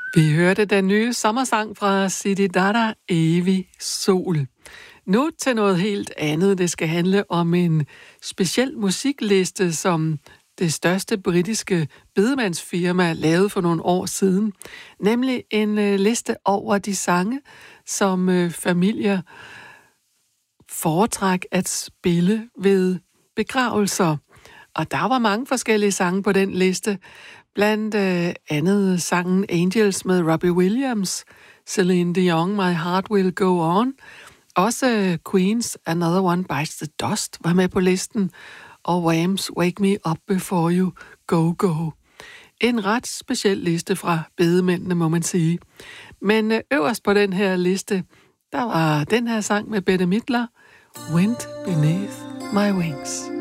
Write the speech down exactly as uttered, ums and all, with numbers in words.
Vi hørte den nye sommersang fra Zididada, Evig Sol. Nu til noget helt andet. Det skal handle om en speciel musikliste, som det største britiske bedemandsfirma lavede for nogle år siden. Nemlig en øh, liste over de sange, som øh, familier foretræk at spille ved begravelser. Og der var mange forskellige sange på den liste. Blandt øh, andet sangen Angels med Robbie Williams, Celine Dion, My Heart Will Go On. Også øh, Queens Another One Bites the Dust var med på listen. Og Wham's Wake Me Up Before You Go Go. En ret speciel liste fra bedemændene, må man sige. Men øh, øverst på den her liste, der var den her sang med Bette Midler, Wind Beneath My Wings.